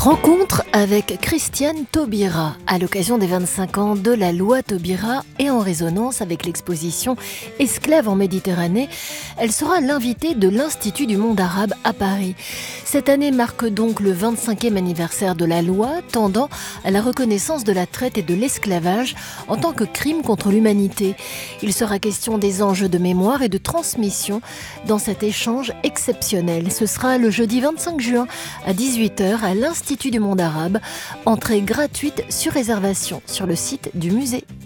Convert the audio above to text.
Rencontre avec Christiane Taubira à l'occasion des 25 ans de la loi Taubira et en résonance avec l'exposition Esclaves en Méditerranée. Elle sera l'invitée de l'Institut du monde arabe à Paris. Cette année marque donc le 25e anniversaire de la loi tendant à la reconnaissance de la traite et de l'esclavage en tant que crime contre l'humanité. Il sera question des enjeux de mémoire et de transmission dans cet échange exceptionnel. Ce sera le jeudi 25 juin à 18h à l'Institut du monde arabe. Entrée gratuite sur réservation sur le site du musée.